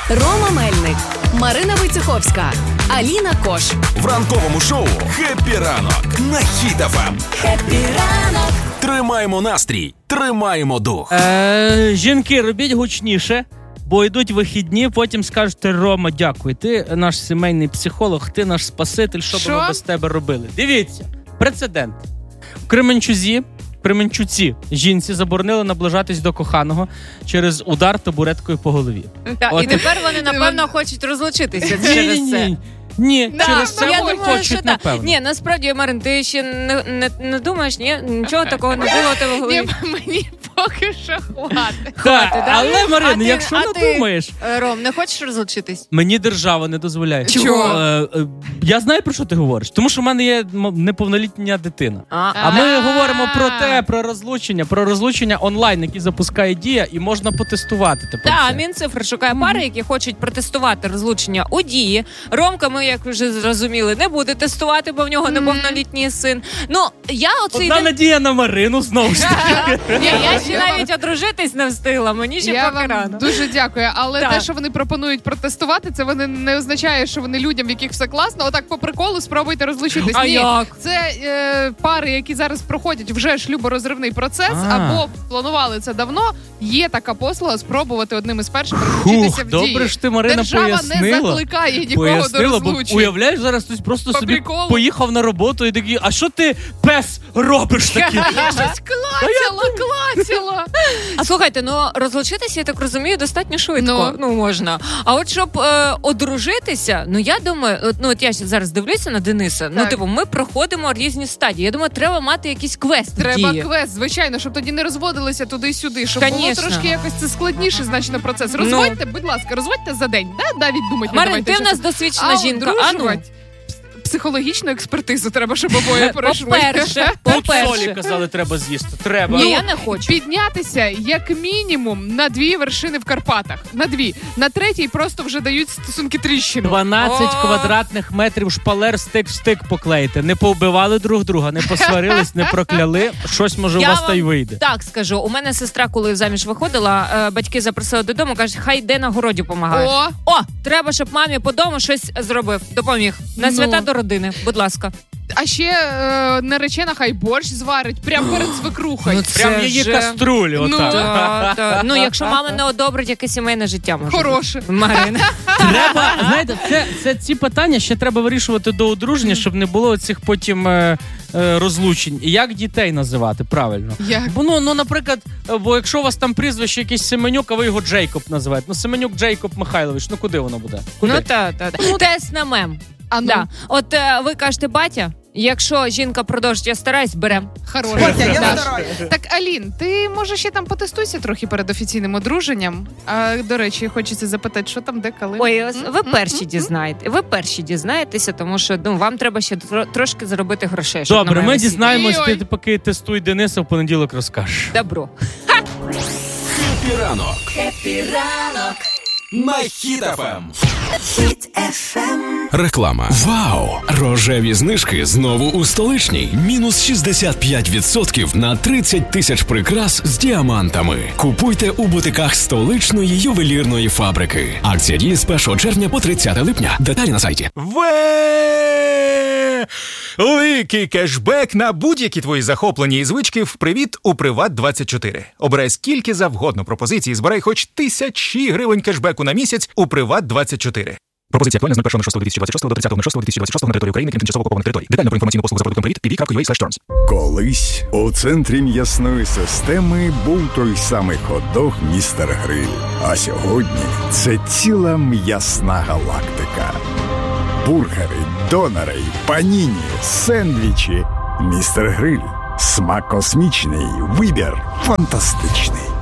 Рома Мельник, Марина Войцеховська, Аліна Кош. В ранковому шоу «Хеппі ранок» на Хіт ФМ. Хеппі ранок. Тримаємо настрій, тримаємо дух. Жінки, робіть гучніше, бо йдуть вихідні, потім скажете: Рома, дякую, ти наш сімейний психолог, ти наш спаситель, що б ми без тебе робили? Дивіться, прецедент. В Кременчуці жінці заборонили наближатись до коханого через удар табуреткою по голові. І тепер вони, напевно, хочуть розлучитися через це. Ні, через це вони хочуть, напевно. Ні, насправді, Марин, ти ще не думаєш, ні? Нічого такого не було у тебе в голові? Ні, мені поки що хватить. Так, але, Марин, якщо не думаєш... Ром, не хочеш розлучитись? Мені держава не дозволяє. Чого? Я знаю, про що ти говориш. Тому що в мене є неповнолітня дитина. А ми говоримо про розлучення онлайн, які запускає Дія, і можна потестувати тепер. Так, Мінцифра шукає пари, які хочуть протестувати розлучення у Дії. Ромка, ми, як вже зрозуміли, не буде тестувати, бо в нього неповнолітній син. Ну, я оцей... Одна надія на Марину, знову ж таки. Я ще навіть одружитись не встигла, мені ще поки рано. Я вам дуже дякую, але те, що вони пропонують протестувати, це вони не означає, що вони людям, в яких все класно, отак по приколу спробуйте розлучитись. А ні, як? це пари, які зараз проходять вже шлюборозривний процес, або планували це давно, є така послуга спробувати одним із перших розлучитися в Дії. Добре ж ти, Марина, Держава пояснила. не закликає нікого до розлучення. Уявляєш, зараз хтось просто По собі приколу. поїхав на роботу і такий: а що ти, пес, робиш такий? Я щось клацяла. А слухайте, ну розлучитися, я так розумію, достатньо швидко. Ну можна. А от щоб одружитися, ну я думаю, от я зараз дивлюся на Дениса, ну типу, ми проходимо різні стадії. Я думаю, треба мати якийсь квест. Треба квест, звичайно, щоб тоді не розводилися туди-сюди, щоб було трошки якось це складніше, значно процес. Розводьте, будь ласка, розводьте за день, навіть думайте. Марин, ти в нас досвідчена жінка. Психологічну експертизу треба, щоб обоє пройшли. По-перше. Солі казали, треба з'їсти. Треба. Ні, я не хочу. Піднятися як мінімум на 2 вершини в Карпатах. На 2. На 3 просто вже дають стосунки тріщину. 12 квадратних метрів шпалер стик в стик поклеїти. Не повбивали друг друга, не посварились, не прокляли. Щось, може, у вас та й вийде. Так скажу. У мене сестра, коли заміж виходила, батьки запросили додому, кажуть, хай йде на городі помагає. О, треба, щоб мамі по дому щось зробив. Допоміг. На свята до родини, будь ласка. А ще наречена хай борщ зварить прямо перед свекрухою. Прям її каструлі. Ну, якщо мама не одобрить, яке сімейне життя може. Хороше. Марина. Треба, знаєте, це ці питання ще треба вирішувати до одруження, щоб не було цих потім розлучень. І як дітей називати правильно? Як? Бо, ну, наприклад, бо якщо у вас там прізвище якийсь Семенюк, а ви його Джейкоб називаєте. Ну, Семенюк Джейкоб Михайлович, ну куди воно буде? Куди? Ну, так. Тест на мем. Да. От ви кажете, батя, якщо жінка продовжить, я стараюсь, берем. Хороше. Так, Алін, ти, може, ще там потестуйся трохи перед офіційним одруженням? А, до речі, хочеться запитати, що там, де, коли? Ой, ви перші дізнаєтеся, тому що вам треба ще трошки заробити грошей. Добре, ми дізнаємось, ти поки тестуй Дениса, в понеділок розкажеш. Добро. Хеппі ранок. Хеппі ранок. На Хіт ФМ. Хіт ФМ. Реклама. Вау! Рожеві знижки знову у столичній. Мінус 65% на 30 тисяч прикрас з діамантами. Купуйте у бутиках столичної ювелірної фабрики. Акція діє з 1 червня по 30 липня. Деталі на сайті. Великий кешбек на будь-які твої захоплення і звички в «Привіт» у «Приват24». Обирай скільки завгодно пропозицій і збирай хоч 1000 гривень кешбеку на місяць у «Приват24». Пропозиція актуальна з 01.06.2026 до 30.06.2026 на території України, крім тимчасово окупованих територій. Детально про інформаційну послугу за продуктом «Привіт» pv.ua/terms. Колись у центрі м'ясної системи був той самий хот-дог «Містер Гриль». А сьогодні це ціла м'ясна галактика. Бургери, донори, паніні, сендвічі. «Містер Гриль». Смак космічний, вибір фантастичний.